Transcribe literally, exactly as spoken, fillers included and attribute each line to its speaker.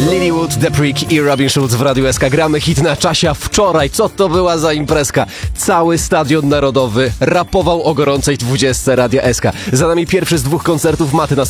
Speaker 1: Lilywood, The Prick i Robin Schulz w Radiu S K. Gramy hit na czasie. Wczoraj, co to była za imprezka? Cały Stadion Narodowy rapował o gorącej dwudziestce Radia S K. Za nami pierwszy z dwóch koncertów Maty na